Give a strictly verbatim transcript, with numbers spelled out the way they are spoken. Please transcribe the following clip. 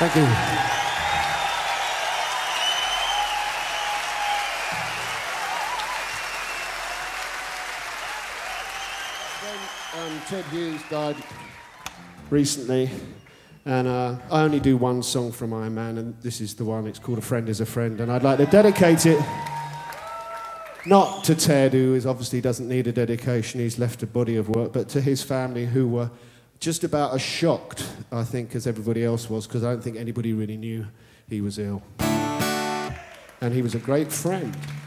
Thank you. Um, Ted Hughes died recently, and uh, I only do one song from Iron Man, and this is the one. It's called A Friend Is a Friend, and I'd like to dedicate it not to Ted, who is obviously doesn't need a dedication, he's left a body of work, but to his family, who were just about as shocked, I think, as everybody else was, because I don't think anybody really knew he was ill. And he was a great friend.